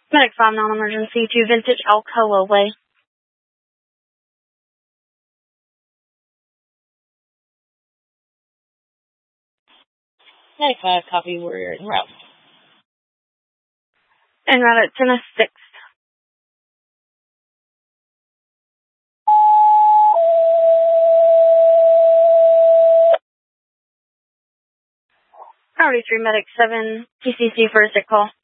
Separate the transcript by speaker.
Speaker 1: Medic 5 non-emergency to Vintage Alcoa Way.
Speaker 2: Medic 5, copy, we're en route.
Speaker 1: En route at 10:06. Priority 3 Medic 7 TCC for a sick call.